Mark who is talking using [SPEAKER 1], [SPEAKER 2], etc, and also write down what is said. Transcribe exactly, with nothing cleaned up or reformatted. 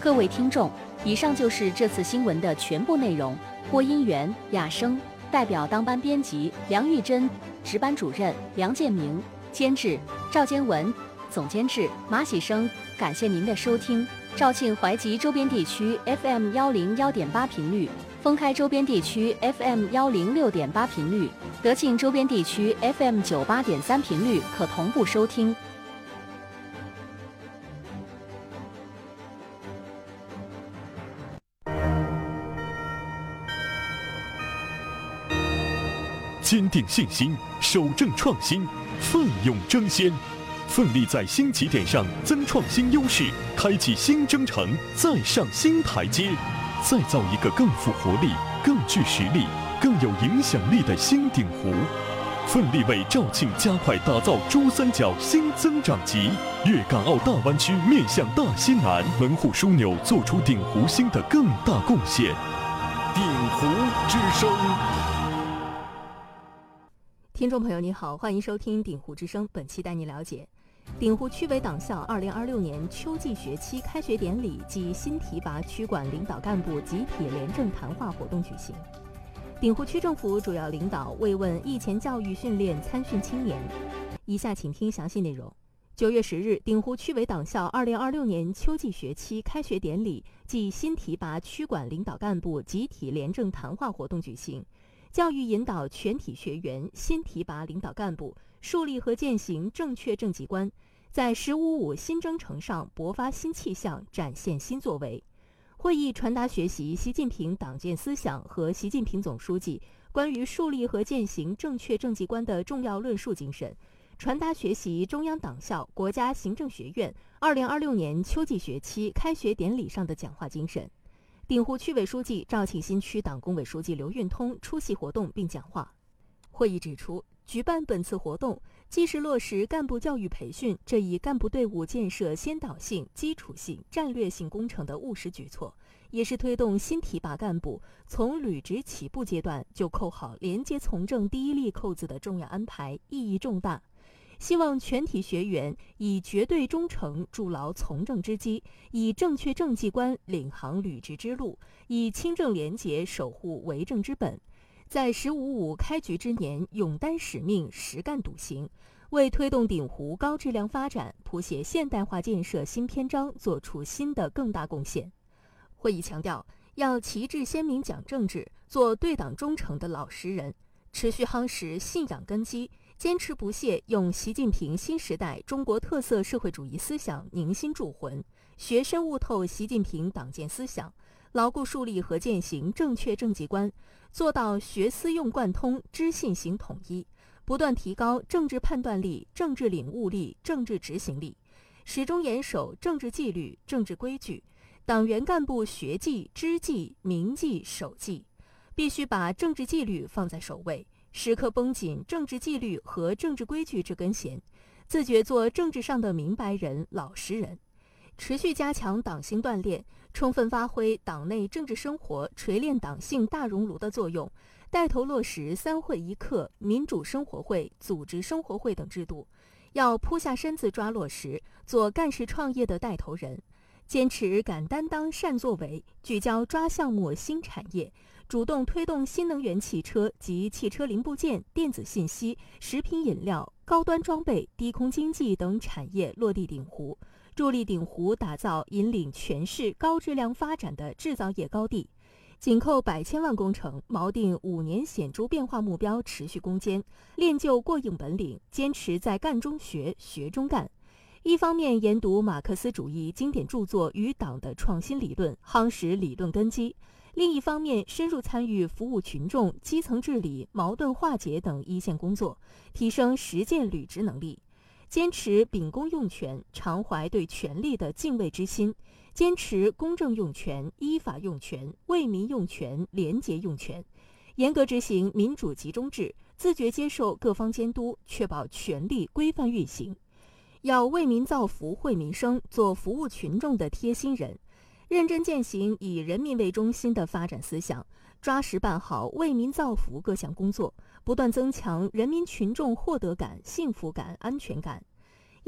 [SPEAKER 1] 各位听众，以上就是这次新闻的全部内容。播音员雅生，代表当班编辑梁玉珍，值班主任梁建明，监制赵坚文，总监制马喜生。感谢您的收听。肇庆淮吉周边地区 F M 幺零幺点八频率，封开周边地区 F M 幺零六点八频率，德庆周边地区 F M 九八点三频率可同步收听。
[SPEAKER 2] 坚定信心，守正创新，奋勇争先，奋力在新起点上增创新优势，开启新征程，再上新台阶，再造一个更富活力、更具实力、更有影响力的新鼎湖。奋力为肇庆加快打造珠三角新增长极，粤港澳大湾区面向大西南，门户枢纽做出鼎湖新的更大贡献。鼎湖之声。
[SPEAKER 3] 听众朋友你好，欢迎收听鼎湖之声。本期带你了解鼎湖区委党校二零二六年秋季学期开学典礼暨新提拔区管领导干部集体廉政谈话活动举行。鼎湖区政府主要领导慰问役前教育训练参训青年。以下请听详细内容。九月十日，鼎湖区委党校二零二六年秋季学期开学典礼暨新提拔区管领导干部集体廉政谈话活动举行。教育引导全体学员新提拔领导干部树立和践行正确政绩观，在“十五五”新征程上勃发新气象，展现新作为。会议传达学习习近平党建思想和习近平总书记关于树立和践行正确政绩观的重要论述精神，传达学习中央党校国家行政学院二零二六年秋季学期开学典礼上的讲话精神。鼎湖区委书记、肇庆新区党工委书记刘运通出席活动并讲话。会议指出，举办本次活动既是落实干部教育培训这一干部队伍建设先导性、基础性、战略性工程的务实举措，也是推动新提拔干部从履职起步阶段就扣好连接从政第一粒扣子的重要安排，意义重大。希望全体学员以绝对忠诚筑牢从政之基，以正确政绩观领航履职之路，以清正廉洁守护为政之本，在“十五五”开局之年勇担使命，实干笃行，为推动鼎湖高质量发展、谱写现代化建设新篇章做出新的更大贡献。会议强调，要旗帜鲜明讲政治，做对党忠诚的老实人，持续夯实信仰根基，坚持不懈用习近平新时代中国特色社会主义思想凝心铸魂，学深悟透习近平党建思想，牢固树立和践行正确政绩观，做到学思用贯通、知信行统一，不断提高政治判断力、政治领悟力、政治执行力，始终严守政治纪律、政治规矩，党员干部学纪、知纪、明纪、守纪，必须把政治纪律放在首位，时刻绷紧政治纪律和政治规矩这根弦，自觉做政治上的明白人、老实人。持续加强党性锻炼，充分发挥党内政治生活锤炼党性大熔炉的作用，带头落实三会一课、民主生活会、组织生活会等制度，要扑下身子抓落实，做干事创业的带头人，坚持敢担当善作为，聚焦抓项目新产业，主动推动新能源汽车及汽车零部件、电子信息、食品饮料、高端装备、低空经济等产业落地鼎湖，助力鼎湖打造引领全市高质量发展的制造业高地。紧扣百千万工程，锚定五年显著变化目标，持续攻坚，练就过硬本领，坚持在干中学、学中干。一方面研读马克思主义经典著作与党的创新理论，夯实理论根基；另一方面深入参与服务群众、基层治理、矛盾化解等一线工作，提升实践履职能力。坚持秉公用权，常怀对权力的敬畏之心，坚持公正用权、依法用权、为民用权、廉洁用权，严格执行民主集中制，自觉接受各方监督，确保权力规范运行。要为民造福、惠民生，做服务群众的贴心人，认真践行以人民为中心的发展思想，抓实办好为民造福各项工作，不断增强人民群众获得感、幸福感、安全感，